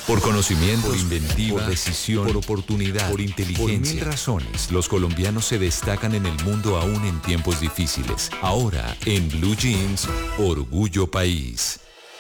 Por conocimiento, por inventiva, por decisión, por oportunidad, por inteligencia. Por 1000 razones, los colombianos se destacan en el mundo aún en tiempos difíciles. Ahora, en Blue Jeans, Orgullo País.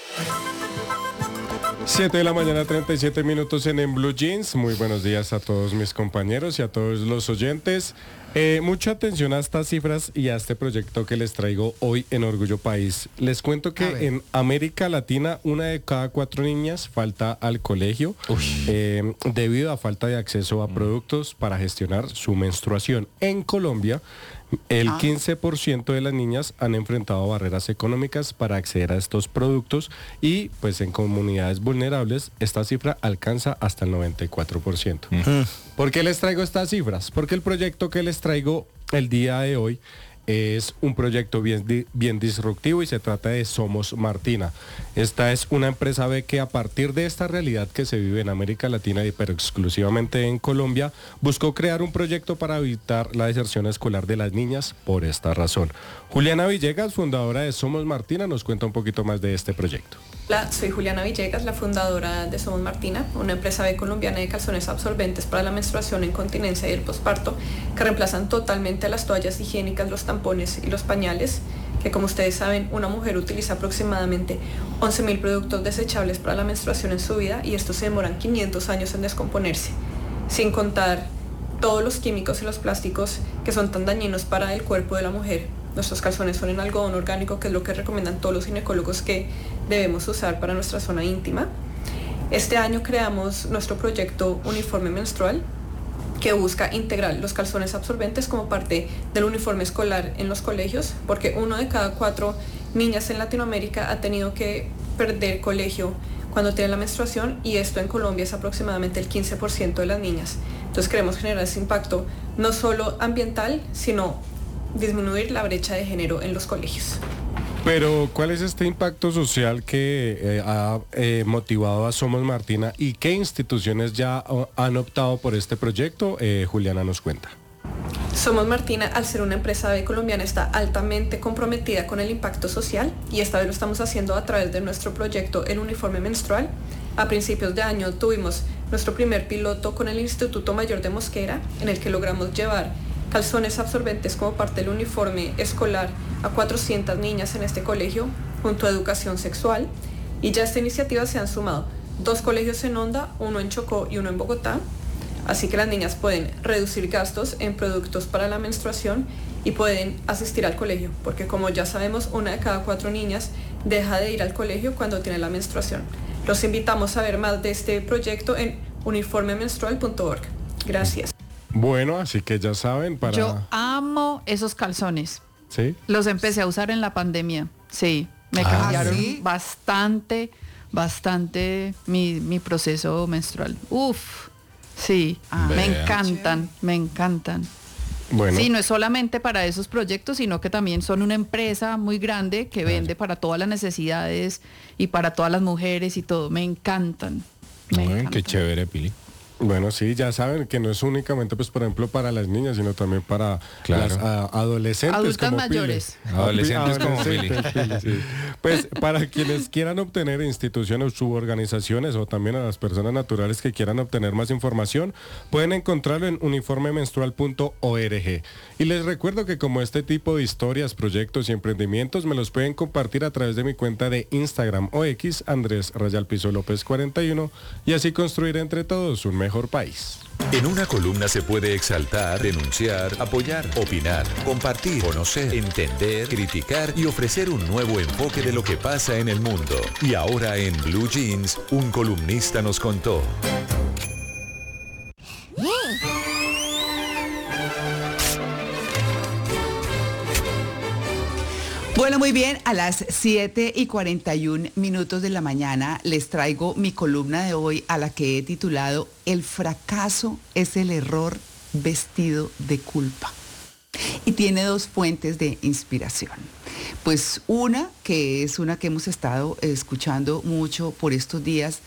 7 de la mañana, 37 minutos en Blue Jeans. Muy buenos días a todos mis compañeros y a todos los oyentes. Mucha atención a estas cifras y a este proyecto que les traigo hoy en Orgullo País. Les cuento que en América Latina 1 de cada 4 niñas falta al colegio debido a falta de acceso a productos para gestionar su menstruación. En Colombia, el 15% de las niñas han enfrentado barreras económicas para acceder a estos productos y pues en comunidades vulnerables esta cifra alcanza hasta el 94%. ¿Por qué les traigo estas cifras? Porque el proyecto que les traigo el día de hoy es un proyecto bien disruptivo y se trata de Somos Martina. Esta es una empresa B que a partir de esta realidad que se vive en América Latina, pero exclusivamente en Colombia, buscó crear un proyecto para evitar la deserción escolar de las niñas por esta razón. Juliana Villegas, fundadora de Somos Martina, nos cuenta un poquito más de este proyecto. Hola, soy Juliana Villegas, la fundadora de Somos Martina, una empresa B colombiana de calzones absorbentes para la menstruación, incontinencia y el posparto, que reemplazan totalmente las toallas higiénicas, los tampones y los pañales, que como ustedes saben, una mujer utiliza aproximadamente 11.000 productos desechables para la menstruación en su vida y estos se demoran 500 años en descomponerse, sin contar todos los químicos y los plásticos que son tan dañinos para el cuerpo de la mujer. Nuestros calzones son en algodón orgánico, que es lo que recomiendan todos los ginecólogos que debemos usar para nuestra zona íntima. Este año creamos nuestro proyecto Uniforme Menstrual, que busca integrar los calzones absorbentes como parte del uniforme escolar en los colegios, porque 1 de cada 4 niñas en Latinoamérica ha tenido que perder colegio cuando tiene la menstruación, y esto en Colombia es aproximadamente el 15% de las niñas. Entonces queremos generar ese impacto no solo ambiental, sino disminuir la brecha de género en los colegios. Pero, ¿cuál es este impacto social que ha motivado a Somos Martina y qué instituciones ya han optado por este proyecto? Juliana nos cuenta. Somos Martina, al ser una empresa B colombiana, está altamente comprometida con el impacto social y esta vez lo estamos haciendo a través de nuestro proyecto El Uniforme Menstrual. A principios de año tuvimos nuestro primer piloto con el Instituto Mayor de Mosquera, en el que logramos llevar calzones absorbentes como parte del uniforme escolar a 400 niñas en este colegio, junto a educación sexual, y ya a esta iniciativa se han sumado 2 colegios en Honda, 1 en Chocó y 1 en Bogotá, así que las niñas pueden reducir gastos en productos para la menstruación y pueden asistir al colegio, porque como ya sabemos, 1 de cada 4 niñas deja de ir al colegio cuando tiene la menstruación. Los invitamos a ver más de este proyecto en uniformemenstrual.org. Gracias. Bueno, así que ya saben, para... Yo amo esos calzones. ¿Sí? Los empecé a usar en la pandemia. Sí, me cambiaron bastante mi proceso menstrual. Uf, sí, me encantan. Bueno. Sí, no es solamente para esos proyectos, sino que también son una empresa muy grande que vende para todas las necesidades y para todas las mujeres y todo. Me encantan. Qué chévere, Pili. Bueno, sí, ya saben que no es únicamente, pues, por ejemplo, para las niñas, sino también para las adolescentes. Adultas como mayores. Adolescentes como Pili. Sí. Pues, para quienes quieran obtener instituciones, suborganizaciones o también a las personas naturales que quieran obtener más información, pueden encontrarlo en uniformemenstrual.org. Y les recuerdo que como este tipo de historias, proyectos y emprendimientos me los pueden compartir a través de mi cuenta de Instagram o X, Andrés_López 41, y así construir entre todos un mejor país. En una columna se puede exaltar, denunciar, apoyar, opinar, compartir, conocer, entender, criticar y ofrecer un nuevo enfoque de lo que pasa en el mundo. Y ahora en Blue Jeans, un columnista nos contó. Bueno, muy bien, a las 7:41 de la mañana les traigo mi columna de hoy, a la que he titulado El fracaso es el error vestido de culpa. Y tiene 2 fuentes de inspiración. Pues una que hemos estado escuchando mucho por estos días,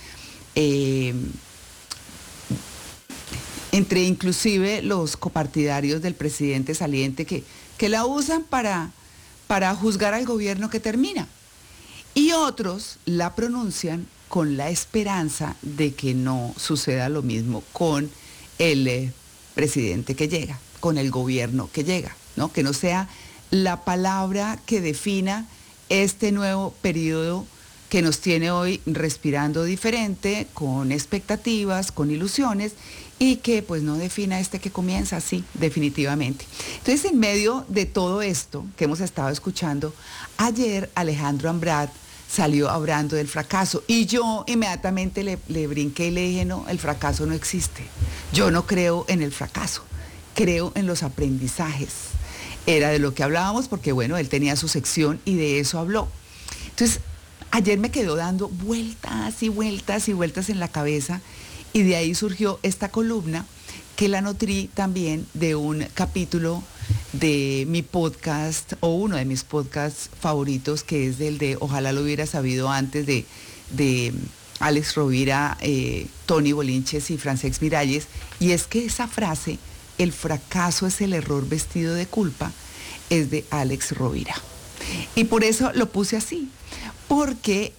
entre inclusive los copartidarios del presidente saliente que la usan para juzgar al gobierno que termina. Y otros la pronuncian con la esperanza de que no suceda lo mismo con el presidente que llega, con el gobierno que llega, ¿no? Que no sea la palabra que defina este nuevo periodo que nos tiene hoy respirando diferente, con expectativas, con ilusiones, y que pues no defina este que comienza así, definitivamente. Entonces, en medio de todo esto que hemos estado escuchando, ayer Alejandro Ambrat salió hablando del fracaso y yo inmediatamente le brinqué y le dije, no, el fracaso no existe. Yo no creo en el fracaso, creo en los aprendizajes. Era de lo que hablábamos porque, bueno, él tenía su sección y de eso habló. Entonces, ayer me quedó dando vueltas y vueltas y vueltas en la cabeza y de ahí surgió esta columna que la nutrí también de un capítulo de mi podcast o uno de mis podcasts favoritos, que es el de Ojalá lo hubiera sabido antes, de Alex Rovira, Tony Bolinches y Francesc Miralles. Y es que esa frase, el fracaso es el error vestido de culpa, es de Alex Rovira. Y por eso lo puse así, porque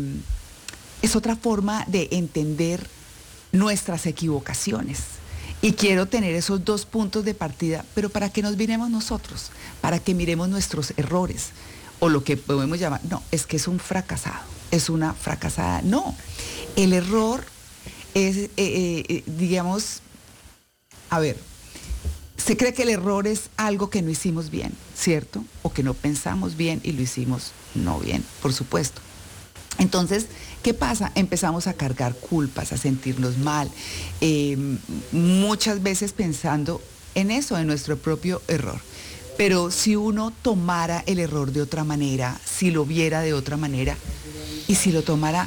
es otra forma de entender nuestras equivocaciones. Y quiero tener esos dos puntos de partida, pero para que nos miremos nosotros, para que miremos nuestros errores, o lo que podemos llamar, no, es que es un fracasado, es una fracasada. No, el error es, digamos, a ver, se cree que el error es algo que no hicimos bien, ¿cierto? O que no pensamos bien y lo hicimos no bien, por supuesto. Entonces, ¿qué pasa? Empezamos a cargar culpas, a sentirnos mal, muchas veces pensando en eso, en nuestro propio error. Pero si uno tomara el error de otra manera, si lo viera de otra manera, y si lo tomara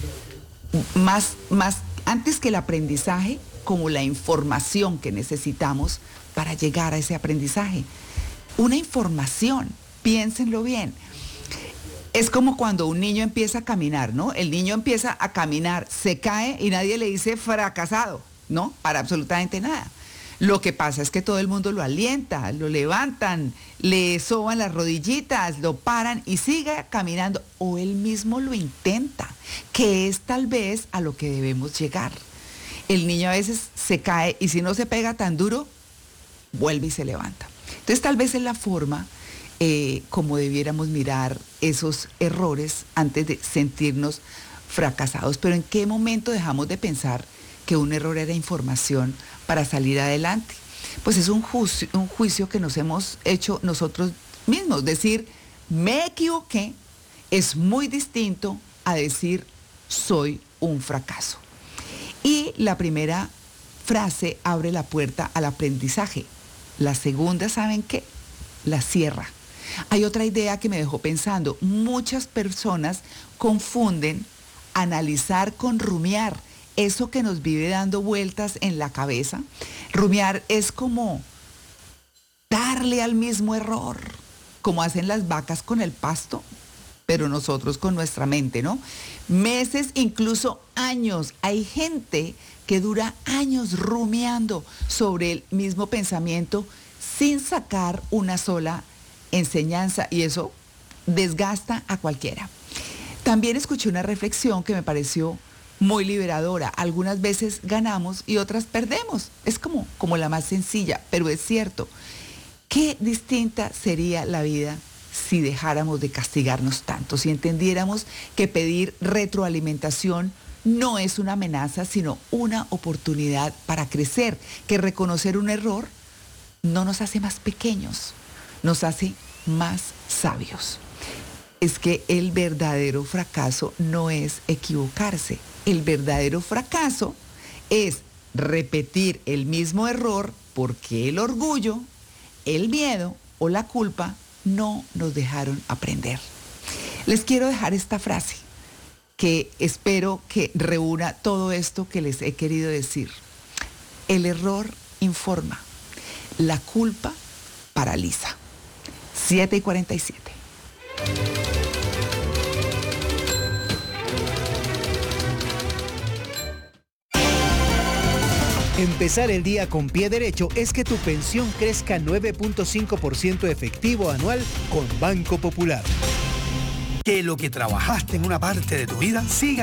más antes que el aprendizaje, como la información que necesitamos para llegar a ese aprendizaje. Una información, piénsenlo bien. Es como cuando un niño empieza a caminar, ¿no? El niño empieza a caminar, se cae y nadie le dice fracasado, ¿no? Para absolutamente nada. Lo que pasa es que todo el mundo lo alienta, lo levantan, le soban las rodillitas, lo paran y sigue caminando. O él mismo lo intenta, que es tal vez a lo que debemos llegar. El niño a veces se cae y si no se pega tan duro, vuelve y se levanta. Entonces tal vez es la forma como debiéramos mirar esos errores antes de sentirnos fracasados. Pero ¿en qué momento dejamos de pensar que un error era información para salir adelante? Pues es un juicio que nos hemos hecho nosotros mismos. Decir, me equivoqué, es muy distinto a decir, soy un fracaso. Y la primera frase abre la puerta al aprendizaje. La segunda, ¿saben qué? La cierra. Hay otra idea que me dejó pensando. Muchas personas confunden analizar con rumiar. Eso que nos vive dando vueltas en la cabeza. Rumiar es como darle al mismo error, como hacen las vacas con el pasto, pero nosotros con nuestra mente, ¿no? Meses, incluso años. Hay gente que dura años rumiando sobre el mismo pensamiento sin sacar una sola enseñanza, y eso desgasta a cualquiera. También escuché una reflexión que me pareció muy liberadora. Algunas veces ganamos y otras perdemos. Es como la más sencilla, pero es cierto. Qué distinta sería la vida si dejáramos de castigarnos tanto, si entendiéramos que pedir retroalimentación no es una amenaza, sino una oportunidad para crecer, que reconocer un error no nos hace más pequeños, nos hace más sabios. Es que el verdadero fracaso no es equivocarse. El verdadero fracaso es repetir el mismo error porque el orgullo, el miedo o la culpa no nos dejaron aprender. Les quiero dejar esta frase que espero que reúna todo esto que les he querido decir. El error informa, la culpa paraliza. 7:47. Empezar el día con pie derecho es que tu pensión crezca 9.5% efectivo anual con Banco Popular. Que lo que trabajaste en una parte de tu vida siga